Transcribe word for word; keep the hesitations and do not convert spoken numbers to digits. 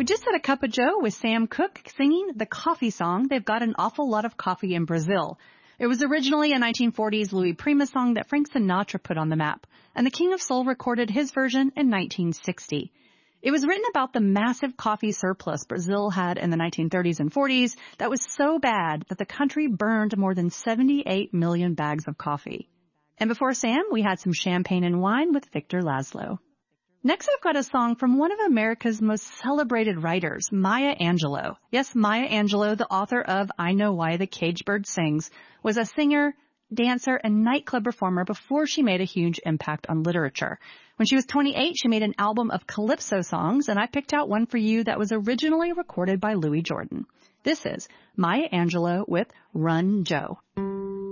We just had a Cup of Joe with Sam Cooke singing the coffee song, They've Got an Awful Lot of Coffee in Brazil. It was originally a nineteen forties Louis Prima song that Frank Sinatra put on the map, and the King of Soul recorded his version in nineteen sixty. It was written about the massive coffee surplus Brazil had in the nineteen thirties and forties that was so bad that the country burned more than seventy-eight million bags of coffee. And before Sam, we had some champagne and wine with Victor Laszlo. Next, I've got a song from one of America's most celebrated writers, Maya Angelou. Yes, Maya Angelou, the author of I Know Why the Caged Bird Sings, was a singer, dancer, and nightclub performer before she made a huge impact on literature. When she was twenty-eight, she made an album of calypso songs, and I picked out one for you that was originally recorded by Louis Jordan. This is Maya Angelou with Run, Joe.